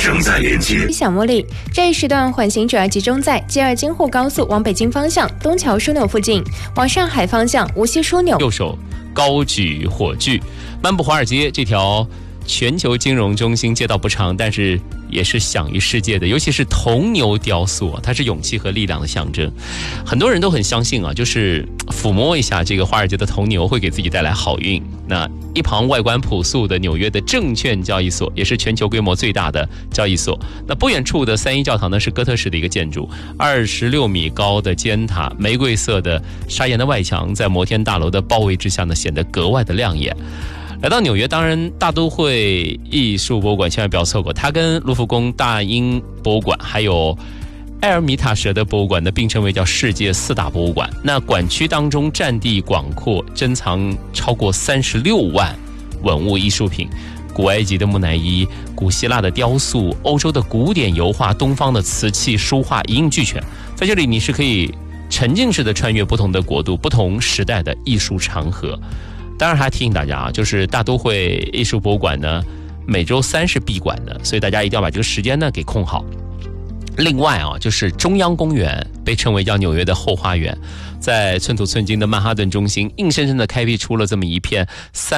正在连接。 小茉莉，这一时段缓行主要集中在接二京沪高速往北京方向东桥枢纽附近，往上海方向无锡枢纽。 右手高举火炬，漫步华尔街这条全球金融中心街道不长，但是也是享誉世界的，尤其是铜牛雕塑，它是勇气和力量的象征。很多人都很相信啊，就是抚摸一下这个华尔街的铜牛会给自己带来好运。那一旁外观朴素的纽约的证券交易所，也是全球规模最大的交易所。那不远处的三一教堂呢，是哥特式的一个建筑，26米高的尖塔，玫瑰色的砂岩的外墙，在摩天大楼的包围之下呢，显得格外的亮眼。来到纽约，当然大都会艺术博物馆千万不要错过，它跟卢浮宫、大英博物馆还有埃尔米塔舍的博物馆呢，并称为叫世界4大博物馆。那馆区当中占地广阔，珍藏超过36万文物艺术品，古埃及的木乃伊、古希腊的雕塑、欧洲的古典油画、东方的瓷器、书画一应俱全。在这里你是可以沉浸式的穿越不同的国度、不同时代的艺术长河。当然还提醒大家啊，就是大都会艺术博物馆呢，每周3是闭馆的，所以大家一定要把这个时间呢给空好。另外啊，就是中央公园，被称为叫纽约的后花园，在寸土寸金的曼哈顿中心，硬生生的开辟出了这么一片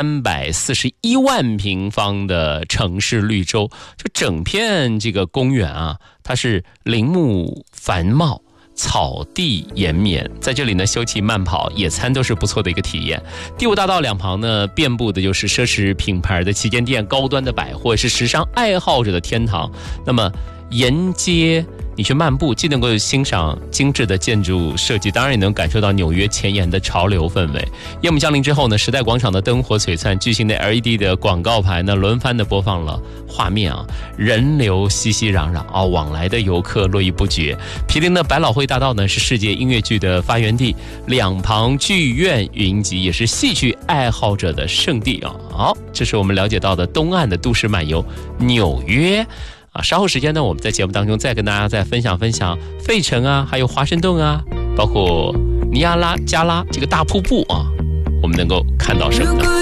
341万平方的城市绿洲。就整片这个公园啊，它是林木繁茂，草地延绵，在这里呢休憩慢跑野餐都是不错的一个体验。第5大道两旁呢遍布的就是奢侈品牌的旗舰店、高端的百货，是时尚爱好者的天堂。那么沿街你去漫步，既能够欣赏精致的建筑设计，当然也能感受到纽约前沿的潮流氛围。夜幕降临之后呢，时代广场的灯火璀璨，巨型的 LED 的广告牌呢轮番的播放了画面啊，人流熙熙攘攘啊，往来的游客络绎不绝。毗邻的百老汇大道呢是世界音乐剧的发源地，两旁剧院云集，也是戏剧爱好者的圣地啊。好，这是我们了解到的东岸的都市漫游纽约。稍后时间呢，我们在节目当中再跟大家再分享费城啊，还有华盛顿啊，包括尼亚加拉这个大瀑布啊，我们能够看到什么呢？